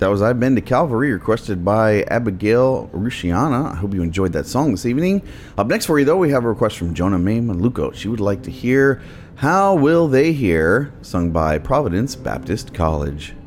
That was I've Been to Calvary, requested by Abigail Rusciana. I hope you enjoyed that song this evening. Up next for you, though, we have a request from Jonah May Maluko. She would like to hear How Will They Hear, sung by Providence Baptist College.